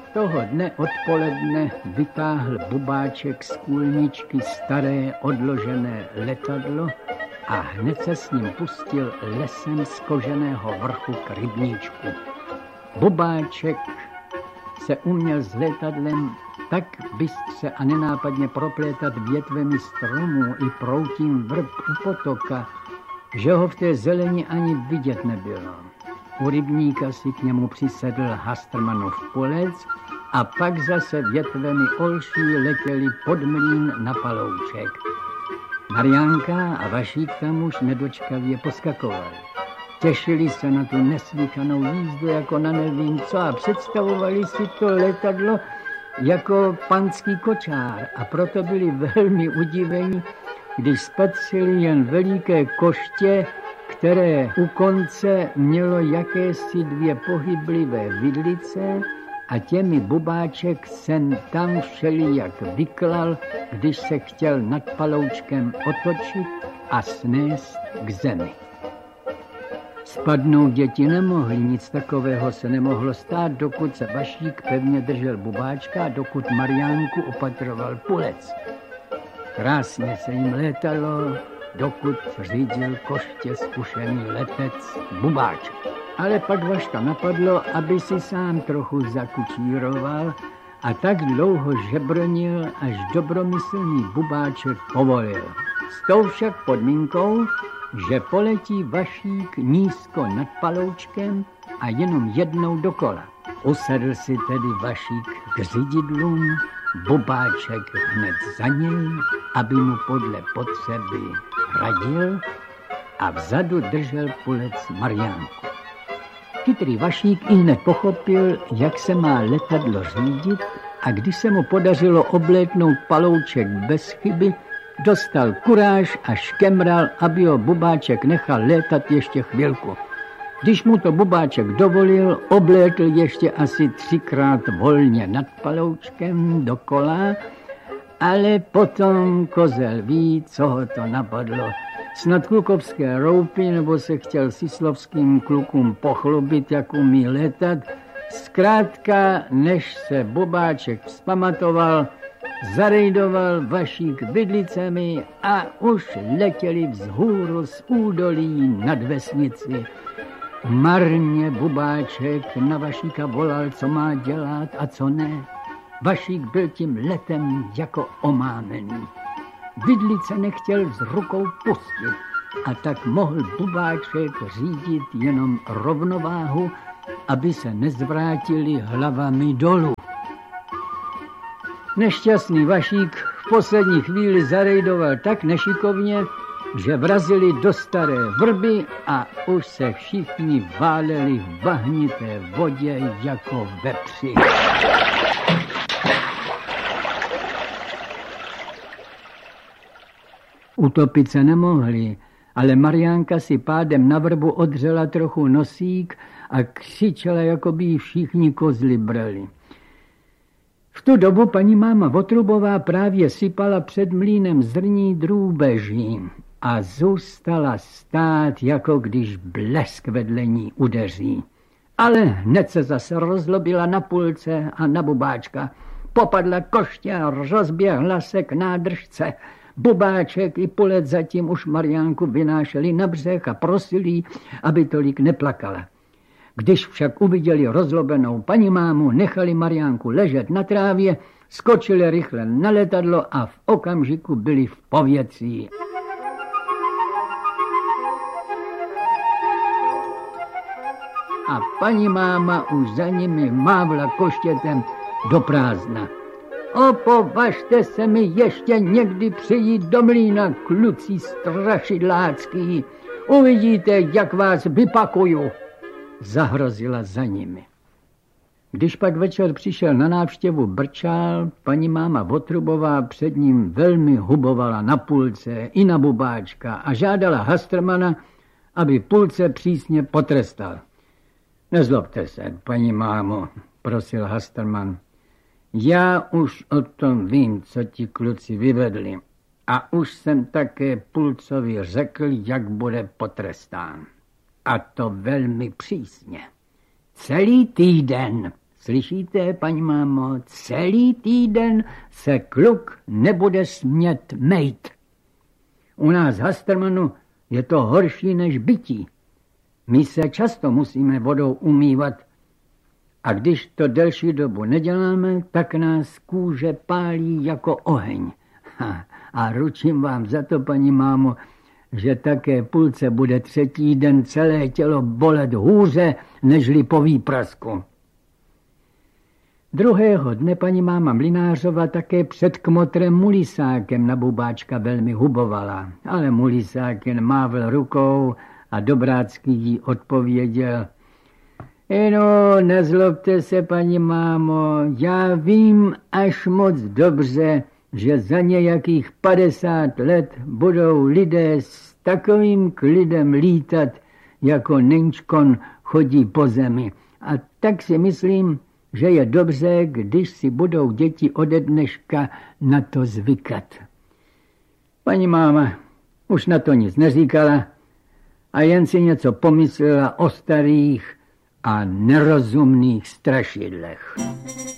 Toho dne odpoledne vytáhl Bubáček z kůlničky staré odložené letadlo a hned se s ním pustil lesem z koženého vrchu k rybníčku. Bubáček se uměl s letadlem tak bystře a nenápadně proplétat větvemi stromů i proutím vrb u potoka, že ho v té zeleni ani vidět nebylo. U rybníka si k němu přisedl Hastrmanův pulec a pak zase větvemi olší letěli pod mlýn na Palouček. Mariánka a Vašík tam už nedočkavě poskakovali. Těšili se na tu neslíchanou jízdu jako na nevím co a představovali si to letadlo jako panský kočár a proto byli velmi udiveni, když spatřili jen veliké koště, které u konce mělo jakési 2 pohyblivé vidlice a těmi Bubáček sem tam všelijak vyklal, když se chtěl nad Paloučkem otočit a snést k zemi. Spadnout děti nemohli, nic takového se nemohlo stát, dokud se Vašík pevně držel Bubáčka a dokud Mariánku opatroval pulec. Krásně se jim létalo, dokud řídil koště zkušený letec Bubáček. Ale pak Vaška napadlo, aby si sám trochu zakučíroval a tak dlouho žebrnil, až dobromyslný Bubáček povolil. S tou však podmínkou, že poletí Vašík nízko nad Paloučkem a jenom jednou dokola. Usedl si tedy Vašík k řididlům, Bubáček hned za něj, aby mu podle potřeby radil a vzadu držel pulec Mariánku. Chytrý Vašík ihned pochopil, jak se má letadlo řídit a když se mu podařilo oblétnout Palouček bez chyby, dostal kuráž a škemral, aby ho Bubáček nechal létat ještě chvilku. Když mu to Bubáček dovolil, oblétl ještě asi 3krát volně nad Paloučkem dokola, ale potom kozel ví, co ho to napadlo. Snad klukovské roupy, nebo se chtěl sislovským klukům pochlubit, jak umí létat. Zkrátka, než se Bubáček vzpamatoval, zarejdoval Vašík vidlicemi a už letěli vzhůru z údolí nad vesnici. Marně Bubáček na Vašíka volal, co má dělat a co ne. Vašík byl tím letem jako omámený. Vidlice nechtěl s rukou pustit a tak mohl Bubáček řídit jenom rovnováhu, aby se nezvrátili hlavami dolů. Nešťastný Vašík v poslední chvíli zarejdoval tak nešikovně, že vrazili do staré vrby a už se všichni váleli v bahnité vodě jako vepři. Utopit se nemohli, ale Mariánka si pádem na vrbu odřela trochu nosík a křičela, jako by jí všichni kozly brali. V tu dobu paní máma Votrubová právě sypala před mlýnem zrní drůbeží a zůstala stát, jako když blesk vedle ní udeří. Ale hned se zase rozlobila na pulce a na Bubáčka. Popadla koště a rozběhla se k nádržce. Bubáček i pulec zatím už Mariánku vynášeli na břeh a prosili, aby tolik neplakala. Když však uviděli rozlobenou paní mámu, nechali Mariánku ležet na trávě, skočili rychle na letadlo a v okamžiku byli v povětří. A paní máma už za nimi mávla koštětem do prázdna. Opovažte se mi ještě někdy přijít do mlýna, kluci strašidlácký. Uvidíte, jak vás vypakuju, zahrozila za nimi. Když pak večer přišel na návštěvu Brčál, paní máma Votrubová před ním velmi hubovala na pulce i na Bubáčka a žádala Hastrmana, aby pulce přísně potrestal. Nezlobte se, paní mámo, prosil Hastrman. Já už o tom vím, co ti kluci vyvedli. A už jsem také pulcovi řekl, jak bude potrestán. A to velmi přísně. Celý týden Slyšíte, paní mámo, celý týden se kluk nebude smět mejt. U nás v Hastermanu je to horší než bytí. My se často musíme vodou umývat. A když to delší dobu neděláme, tak nás kůže pálí jako oheň. A ručím vám za to, paní mámo, že také půlce bude třetí den celé tělo bolet hůře, nežli po výprasku. Druhého dne paní máma Mlynářova také před kmotrem Mulisákem na Bubáčka velmi hubovala. Ale Mulisák jen mávl rukou a Dobrácký jí odpověděl: no, nezlobte se, paní mámo, já vím až moc dobře, že za nějakých 50 let budou lidé s takovým klidem lítat, jako Nenčkon chodí po zemi. A tak si myslím, že je dobře, když si budou děti ode dneška na to zvykat. Paní máma už na to nic neříkala a jen si něco pomyslela o starých a nerozumných strašidlech.